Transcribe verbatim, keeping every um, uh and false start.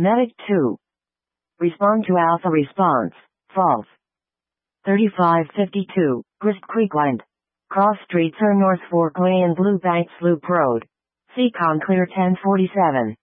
Medic two. Respond to alpha response. False. thirty-five fifty-two, Grist Creek Land. Cross Street Turn North Fork Lane Blue Banks Loop Road. Seacon Clear ten forty-seven.